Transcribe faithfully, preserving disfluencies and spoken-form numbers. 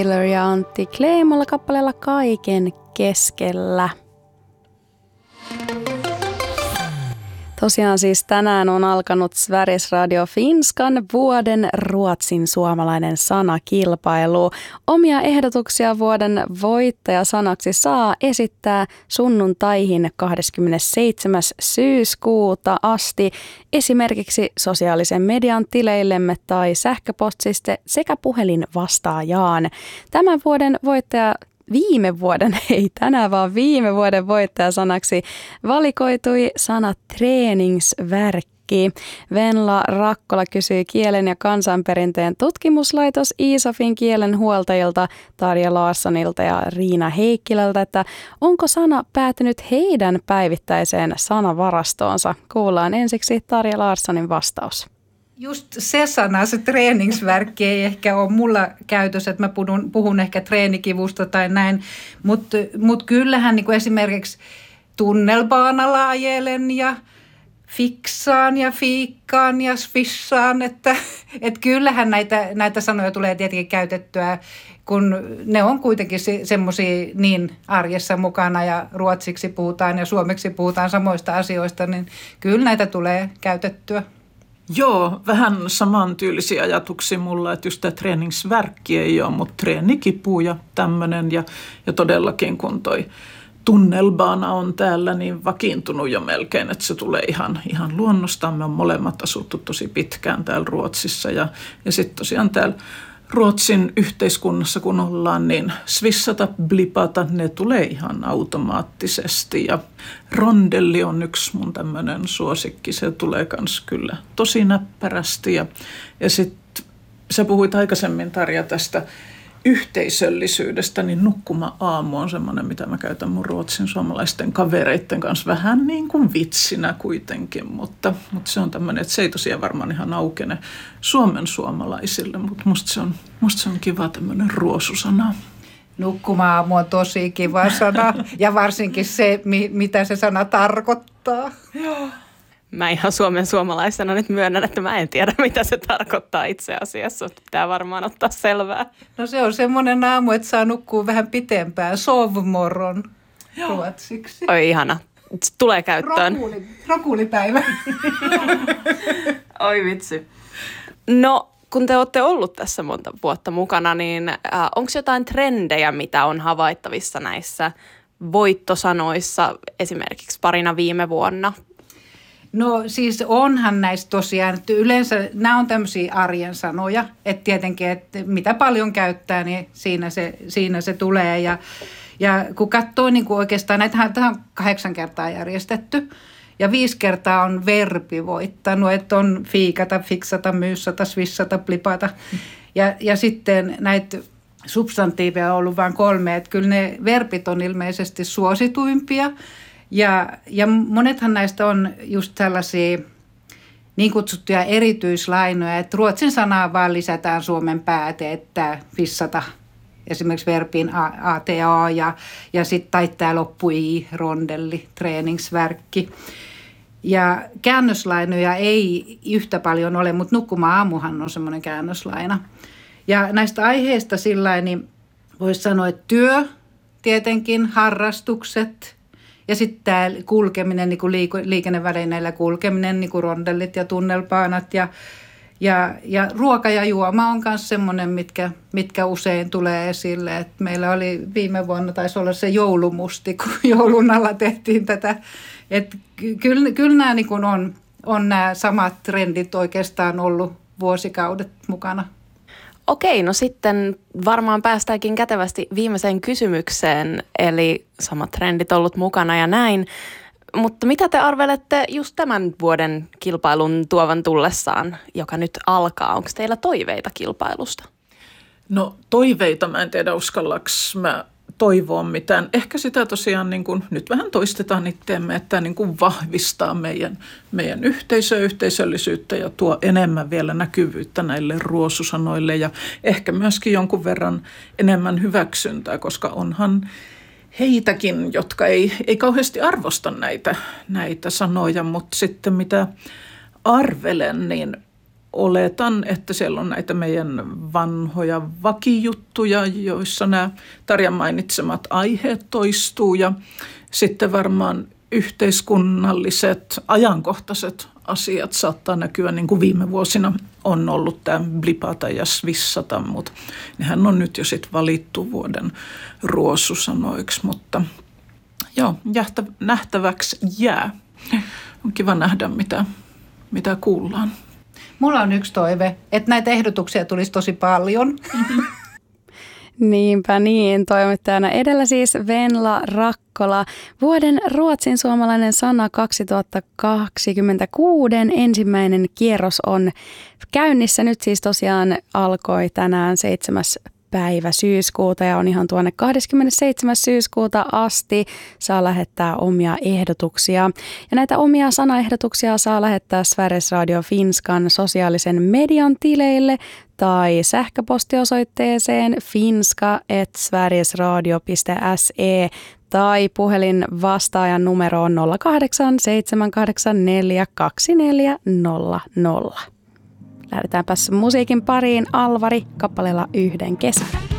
Taylor ja Antti Kleemolla kappaleella Kaiken keskellä. Tosiaan siis tänään on alkanut Sveriges Radio Finskan vuoden ruotsin suomalainen sanakilpailu. Omia ehdotuksia vuoden voittajasanaksi saa esittää sunnuntaihin kahdeskymmenesseitsemäs syyskuuta asti esimerkiksi sosiaalisen median tileillemme tai sähköpostiste sekä puhelin vastaajaan. Tämän vuoden voittaja Viime vuoden, ei tänään vaan viime vuoden voittajasanaksi valikoitui sana träningsvärkki. Venla Rakkola kysyi Kielen ja kansanperinteen tutkimuslaitos I S O Fin kielenhuoltajilta Tarja Larssonilta ja Riina Heikkilältä, että onko sana päätynyt heidän päivittäiseen sanavarastoonsa. Kuullaan ensiksi Tarja Larssonin vastaus. Just se sana, se träningsvärkki ei ehkä ole mulla käytössä, että mä puhun, puhun ehkä treenikivusta tai näin, mutta mut kyllähän niin kuin esimerkiksi tunnelbaanalla ajelen ja fiksaan ja fiikkaan ja svissaan, että et kyllähän näitä, näitä sanoja tulee tietenkin käytettyä, kun ne on kuitenkin se, semmoisia niin arjessa mukana ja ruotsiksi puhutaan ja suomeksi puhutaan samoista asioista, niin kyllä näitä tulee käytettyä. Joo, vähän samantyylisiä ajatuksia mulla, että just tämä träningsvärkki ei ole, mutta treenikipu ja tämmöinen. Ja, ja todellakin kun toi tunnelbaana on täällä niin vakiintunut jo melkein, että se tulee ihan, ihan luonnostaan. Me on molemmat asuttu tosi pitkään täällä Ruotsissa ja, ja sitten tosiaan täällä Ruotsin yhteiskunnassa, kun ollaan, niin svissata, blipata, ne tulee ihan automaattisesti. Ja rondelli on yksi mun tämmöinen suosikki, se tulee kans kyllä tosi näppärästi. Ja, ja sitten sä puhuit aikaisemmin, Tarja, tästä yhteisöllisyydestä, niin nukkuma aamu on semmoinen, mitä mä käytän mun ruotsin suomalaisten kavereitten kanssa vähän niin kuin vitsinä kuitenkin, mutta, mutta se on tämmöinen, että se ei tosiaan varmaan ihan aukene Suomen suomalaisille, mutta musta se on, musta se on kiva tämmöinen ruosusana. Nukkuma aamu on tosi kiva sana ja varsinkin se, mitä se sana tarkoittaa. Joo. Mä ihan Suomen suomalaisena nyt myönnän, että mä en tiedä, mitä se tarkoittaa itse asiassa. Pitää varmaan ottaa selvää. No se on semmoinen aamu, että saa nukkua vähän pitempään. Sovmorgon ruotsiksi. Oi ihana. Se tulee käyttöön. Rokuuli, rokuulipäivä. Oi vitsi. No, kun te olette ollut tässä monta vuotta mukana, niin äh, onko jotain trendejä, mitä on havaittavissa näissä voittosanoissa esimerkiksi parina viime vuonna? No siis onhan näistä tosiaan, että yleensä nämä on tämmöisiä arjen sanoja, että tietenkin, että mitä paljon käyttää, niin siinä se, siinä se tulee. Ja, ja kun katsoo niin kuin oikeastaan, näitähän on kahdeksan kertaa järjestetty ja viisi kertaa on verbi voittanut, että on fiikata, fiksata, myyssata, svissata, blipata. Ja, ja sitten näitä substantiiveja on ollut vain kolme, että kyllä ne verbit on ilmeisesti suosituimpia. Ja, ja monethan näistä on just tällaisia niin kutsuttuja erityislainoja, että ruotsin sanaa vaan lisätään suomen pääte, että fissata esimerkiksi verbiin a, ata ja, ja sitten taittaa loppu i, rondelli, träningsvärkki. Ja käännöslainoja ei yhtä paljon ole, mutta nukkuma-aamuhan on semmoinen käännöslaina. Ja näistä aiheista sillain, niin voisi sanoa, että työ, tietenkin harrastukset. Ja sitten tämä kulkeminen, niin kuin liikennevälineillä kulkeminen, niin kuin rondellit ja tunnelbaanat. Ja, ja, ja ruoka ja juoma on myös semmoinen, mitkä, mitkä usein tulee esille. Et meillä oli viime vuonna, taisi olla se joulumusti, kun joulun alla tehtiin tätä. Et kyllä, kyllä nämä niin kuin on, on nämä samat trendit oikeastaan ollut vuosikaudet mukana. Okei, no sitten varmaan päästäänkin kätevästi viimeiseen kysymykseen, eli samat trendit ollut mukana ja näin. Mutta mitä te arvelette just tämän vuoden kilpailun tuovan tullessaan, joka nyt alkaa? Onko teillä toiveita kilpailusta? No toiveita, mä en tiedä uskallaks mä toivoa mitään. Ehkä sitä tosiaan niin kuin, nyt vähän toistetaan itseämme, että niin kuin vahvistaa meidän, meidän yhteisöä, yhteisöllisyyttä ja tuo enemmän vielä näkyvyyttä näille ruosusanoille ja ehkä myöskin jonkun verran enemmän hyväksyntää, koska onhan heitäkin, jotka ei, ei kauheasti arvosta näitä, näitä sanoja, mutta sitten mitä arvelen, niin oletan, että siellä on näitä meidän vanhoja vakijuttuja, joissa nämä Tarjan mainitsemat aiheet toistuu ja sitten varmaan yhteiskunnalliset, ajankohtaiset asiat saattaa näkyä, niin kuin viime vuosina on ollut tämä Blipata ja Swissata, mutta nehän on nyt jo sitten valittu vuoden ruosusanoiksi, mutta joo, jähtä, nähtäväksi jää. On kiva nähdä, mitä, mitä kuullaan. Mulla on yksi toive, että näitä ehdotuksia tulisi tosi paljon. Niinpä niin, toimittajana edellä siis Venla Rakkola. Vuoden ruotsin suomalainen sana kaksituhattakaksikymmentäkuusi ensimmäinen kierros on käynnissä. Nyt siis tosiaan alkoi tänään seitsemäs päivä syyskuuta ja on ihan tuonne kahdeskymmenesseitsemäs syyskuuta asti. Saa lähettää omia ehdotuksia. Ja näitä omia sanaehdotuksia saa lähettää Sveriges Radio Finskan sosiaalisen median tileille tai sähköpostiosoitteeseen finska at sverigesradio piste se tai puhelin vastaajan numeroon nolla kahdeksan seitsemän kahdeksan neljä kaksi neljä nolla nolla. Lähdetäänpäs musiikin pariin. Alvari kappaleella Yhden kesän.